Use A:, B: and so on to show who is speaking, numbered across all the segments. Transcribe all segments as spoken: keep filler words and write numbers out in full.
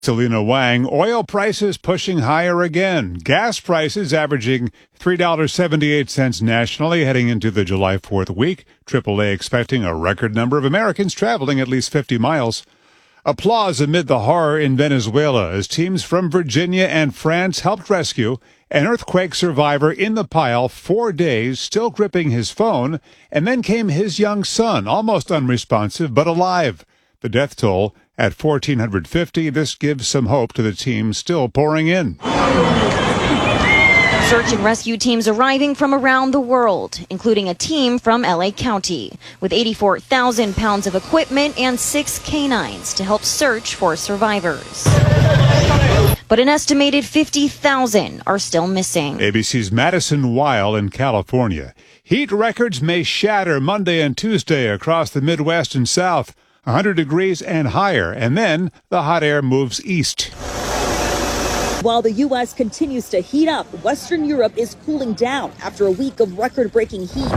A: Selena Wang, oil prices pushing higher again. Gas prices averaging three dollars and seventy-eight cents nationally heading into the July fourth week. triple A expecting a record number of Americans traveling at least fifty miles. Applause amid the horror in Venezuela as teams from Virginia and France helped rescue an earthquake survivor in the pile four days, still gripping his phone, and then came his young son, almost unresponsive but alive. The death toll at one thousand four hundred fifty. This gives some hope to the team still pouring in.
B: Search and rescue teams arriving from around the world, including a team from L A County, with eighty-four thousand pounds of equipment and six canines to help search for survivors. But an estimated fifty thousand are still missing.
A: A B C's Madison Weil in California. Heat records may shatter Monday and Tuesday across the Midwest and South. one hundred degrees and higher, and then the hot air moves east.
C: While the U S continues to heat up, Western Europe is cooling down after a week of record-breaking heat.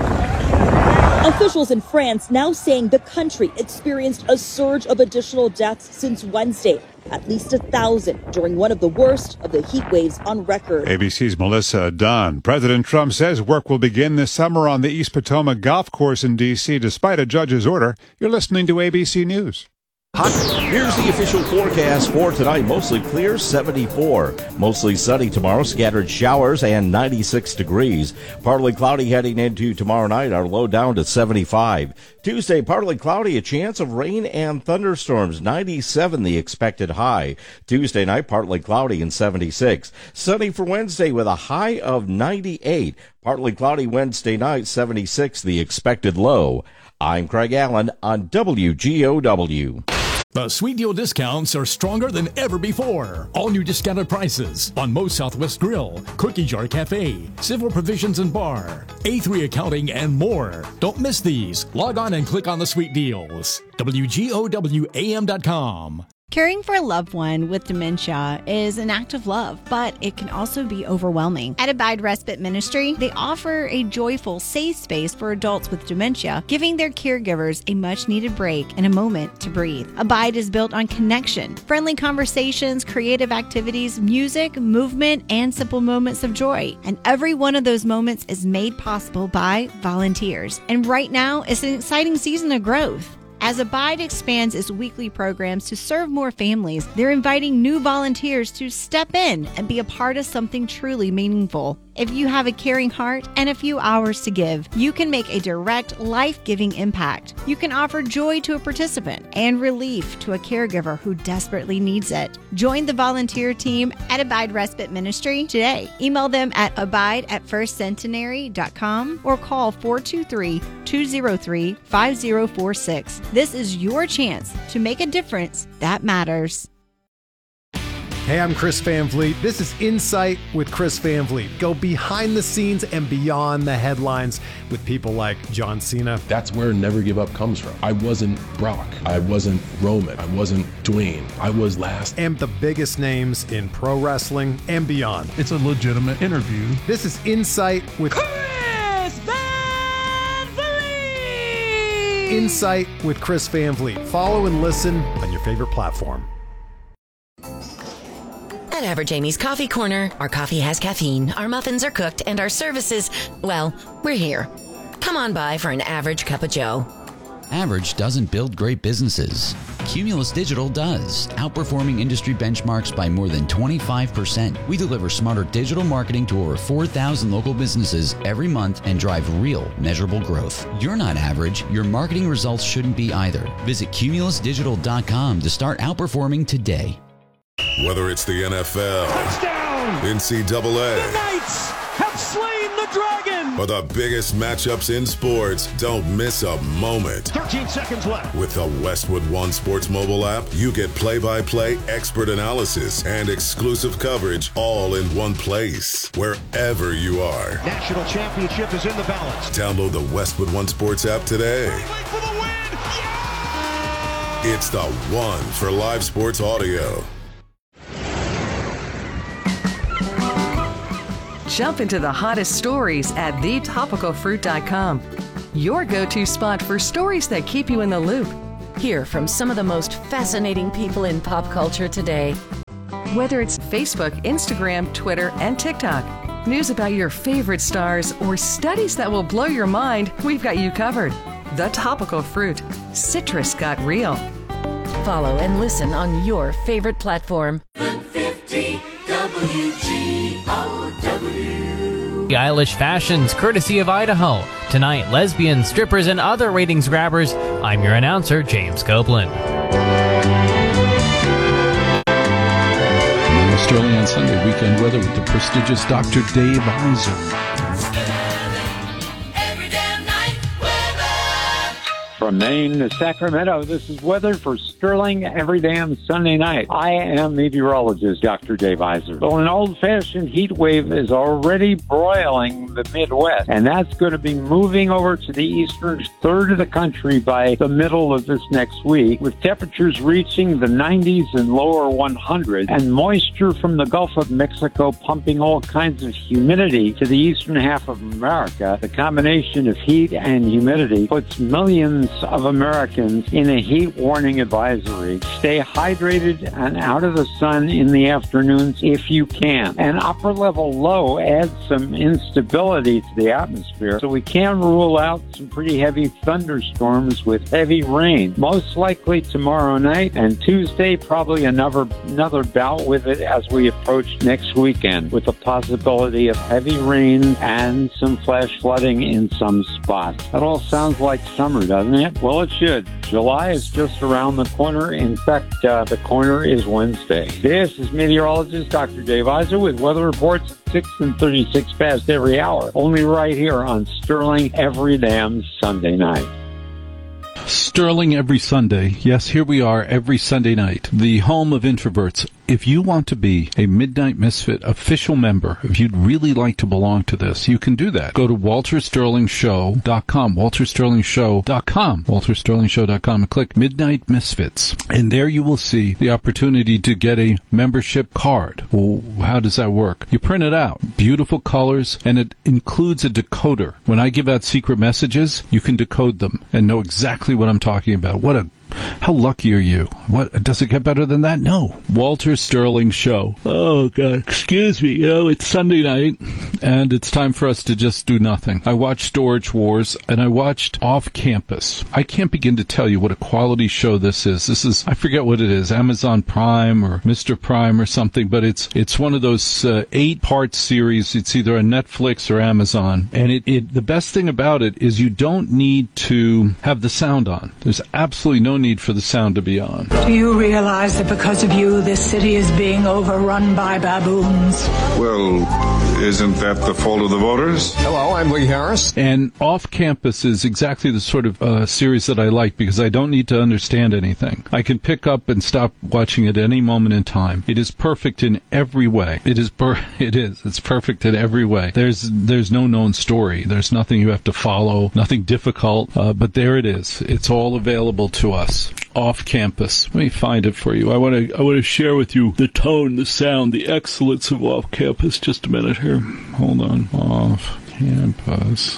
C: Officials in France now saying the country experienced a surge of additional deaths since Wednesday, at least a thousand during one of the worst of the heat waves on record.
A: A B C's Melissa Dunn. President Trump says work will begin this summer on the East Potomac Golf Course in D C despite a judge's order. You're listening to A B C News.
D: Hot. Here's the official forecast for tonight. Mostly clear, seventy-four. Mostly sunny tomorrow, scattered showers, and ninety-six degrees. Partly cloudy heading into tomorrow night. Our low down to seventy-five. Tuesday, partly cloudy, a chance of rain and thunderstorms. ninety-seven the expected high. Tuesday night, partly cloudy and seventy-six. Sunny for Wednesday with a high of ninety-eight. Partly cloudy Wednesday night, seventy-six the expected low. I'm Craig Allen on W G O W.
E: The Sweet Deal discounts are stronger than ever before. All new discounted prices on Moe's Southwest Grill, Cookie Jar Cafe, Civil Provisions and Bar, A three Accounting, and more. Don't miss these. Log on and click on the Sweet Deals. W G O W A M dot com.
F: Caring for a loved one with dementia is an act of love, but it can also be overwhelming. At Abide Respite Ministry, they offer a joyful, safe space for adults with dementia, giving their caregivers a much-needed break and a moment to breathe. Abide is built on connection, friendly conversations, creative activities, music, movement, and simple moments of joy. And every one of those moments is made possible by volunteers. And right now is an exciting season of growth. As Abide expands its weekly programs to serve more families, they're inviting new volunteers to step in and be a part of something truly meaningful. If you have a caring heart and a few hours to give, you can make a direct, life-giving impact. You can offer joy to a participant and relief to a caregiver who desperately needs it. Join the volunteer team at Abide Respite Ministry today. Email them at abide at first centenary dot com or call four two three, two zero three, five zero four six. This is your chance to make a difference that matters.
G: Hey, I'm Chris Van Vliet. This is Insight with Chris Van Vliet. Go behind the scenes and beyond the headlines with people like John Cena.
H: That's where Never Give Up comes from. I wasn't Brock. I wasn't Roman. I wasn't Dwayne. I was last.
G: And the biggest names in pro wrestling and beyond.
I: It's a legitimate interview.
G: This is Insight with
J: Chris Van Vliet.
G: Insight with Chris Van Vliet. Follow and listen on your favorite platform.
K: At Average Amy's Coffee Corner, our coffee has caffeine, our muffins are cooked, and our services, well, we're here. Come on by for an average cup of joe.
L: Average doesn't build great businesses. Cumulus Digital does, outperforming industry benchmarks by more than twenty-five percent. We deliver smarter digital marketing to over four thousand local businesses every month and drive real, measurable growth. You're not average. Your marketing results shouldn't be either. Visit cumulus digital dot com to start outperforming today.
M: Whether it's the N F L,
J: touchdown,
M: N C double A,
J: the Knights have slain the dragon,
M: or the biggest matchups in sports, don't miss a moment.
J: thirteen seconds left.
M: With the Westwood One Sports mobile app, you get play-by-play, expert analysis, and exclusive coverage all in one place, wherever you are.
J: National championship is in the balance.
M: Download the Westwood One Sports app today.
J: For the win. Yeah!
M: It's the one for live sports audio.
N: Jump into the hottest stories at the topical fruit dot com. Your go-to spot for stories that keep you in the loop.
K: Hear from some of the most fascinating people in pop culture today.
N: Whether it's Facebook, Instagram, Twitter, and TikTok, news about your favorite stars, or studies that will blow your mind, we've got you covered. The Topical Fruit. Citrus got real.
K: Follow and listen on your favorite platform.
I: fifty W G O W.
O: Eilish Fashions, courtesy of Idaho. Tonight, lesbians, strippers, and other ratings grabbers. I'm your announcer, James Copeland.
P: Sterling on Sunday, weekend weather with the prestigious Doctor Dave Iser.
Q: From Maine to Sacramento, this is weather for Sterling every damn Sunday night. I am meteorologist Doctor Dave Iser. Well, an old-fashioned heat wave is already broiling the Midwest, and that's going to be moving over to the eastern third of the country by the middle of this next week, with temperatures reaching the nineties and lower one hundreds, and moisture from the Gulf of Mexico pumping all kinds of humidity to the eastern half of America. The combination of heat and humidity puts millions of Americans in a heat warning advisory. Stay hydrated and out of the sun in the afternoons if you can. An upper level low adds some instability to the atmosphere, so we can rule out some pretty heavy thunderstorms with heavy rain. Most likely tomorrow night, and Tuesday probably another another bout with it as we approach next weekend, with the possibility of heavy rain and some flash flooding in some spots. That all sounds like summer, doesn't it? Well, it should. July is just around the corner. In fact, uh, the corner is Wednesday. This is meteorologist Doctor Dave Iser with weather reports at six and thirty-six past every hour. Only right here on Sterling every damn Sunday night.
P: Sterling every Sunday. Yes, here we are every Sunday night. The home of introverts. If you want to be a Midnight Misfit official member, if you'd really like to belong to this, you can do that. Go to walter sterling show dot com, walter sterling show dot com, walter sterling show dot com, and click Midnight Misfits. And there you will see the opportunity to get a membership card. Well, how does that work? You print it out. Beautiful colors, and it includes a decoder. When I give out secret messages, you can decode them and know exactly what I'm talking about. What a How lucky are you? What, does it get better than that? No. Walter Sterling Show. Oh, God. Excuse me. Oh, it's Sunday night, and it's time for us to just do nothing. I watched Storage Wars, and I watched Off Campus. I can't begin to tell you what a quality show this is. This is, I forget what it is, Amazon Prime or Mister Prime or something, but it's it's one of those uh, eight-part series. It's either on Netflix or Amazon, and it, it the best thing about it is you don't need to have the sound on. There's absolutely no need for the sound to be on.
R: Do you realize that because of you, this city is being overrun by baboons?
S: Well, isn't that the fault of the voters?
P: Hello, I'm Lee Harris. And Off Campus is exactly the sort of uh, series that I like because I don't need to understand anything. I can pick up and stop watching it at any moment in time. It is perfect in every way. It is per- It is. It's perfect in every way. There's there's no known story. There's nothing you have to follow, nothing difficult, uh, but there it is. It's all available to us. Off Campus. Let me find it for you. I want to I want to share with you the tone, the sound, the excellence of Off Campus. Just a minute here. Hold on. Off Campus.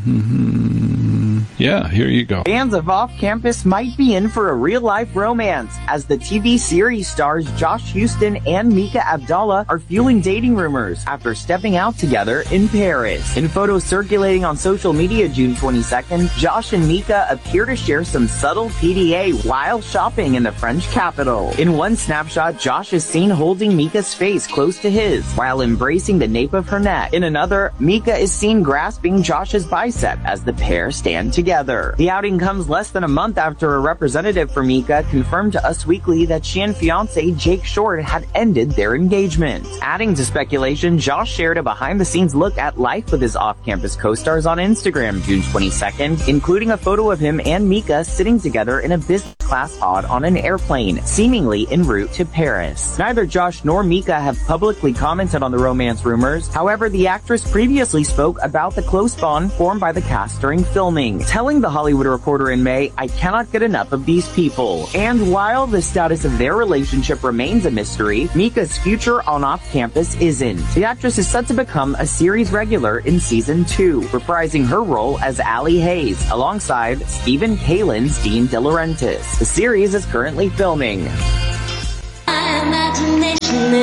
P: Mm-hmm. Yeah, here you go.
T: Fans of Off Campus might be in for a real-life romance, as the T V series stars Josh Houston and Mika Abdallah are fueling dating rumors after stepping out together in Paris. In photos circulating on social media June twenty-second, Josh and Mika appear to share some subtle P D A while shopping in the French capital. In one snapshot, Josh is seen holding Mika's face close to his while embracing the nape of her neck. In another, Mika is seen grasping Josh's bicep as the pair stand together. The outing comes less than a month after a representative for Mika confirmed to Us Weekly that she and fiancé Jake Short had ended their engagement. Adding to speculation, Josh shared a behind-the-scenes look at life with his off-campus co-stars on Instagram June twenty-second, including a photo of him and Mika sitting together in a business-class pod on an airplane, seemingly en route to Paris. Neither Josh nor Mika have publicly commented on the romance rumors. However, the actress previously spoke about the close bond formed by the cast during filming, telling The Hollywood Reporter in May, "I cannot get enough of these people." And while the status of their relationship remains a mystery, Mika's future on Off Campus isn't. The actress is set to become a series regular in season two, reprising her role as Allie Hayes, alongside Stephen Kalin's Dean De Laurentiis. The series is currently filming.
I: My imagination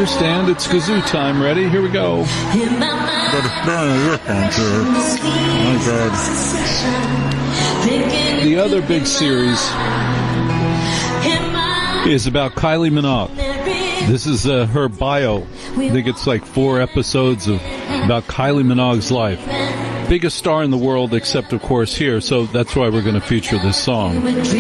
P: understand. It's kazoo time. Ready? Here we go. The other big series is about Kylie Minogue. This is uh, her bio. I think it's like four episodes of about Kylie Minogue's life. Biggest star in the world, except, of course, here, so that's why we're going to feature this song.